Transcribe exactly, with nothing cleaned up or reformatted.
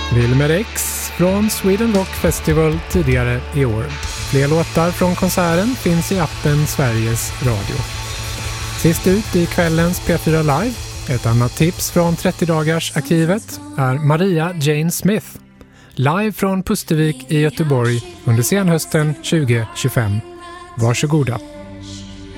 Wilmer X från Sweden Rock Festival tidigare i år. Fler låtar från konserten finns i appen Sveriges Radio. Sist ut i kvällens P fyra Live, ett annat tips från trettio-dagars-arkivet är Maria Jane Smith. Live från Pustervik i Göteborg under senhösten tjugo tjugofem. Varsågoda.